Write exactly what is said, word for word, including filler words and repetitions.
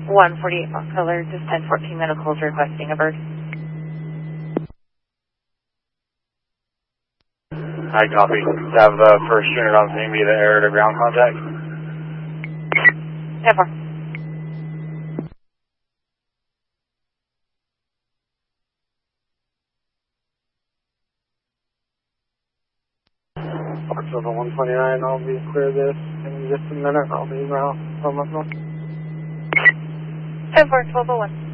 one forty-eight Mont Color, just ten fourteen Medicals requesting a bird. Hi, copy. Have the first unit on scene be the air to ground contact. ten four. Fox over one twenty-nine, I'll be clear this in just a minute. I'll be around. ten four, twelve oh one.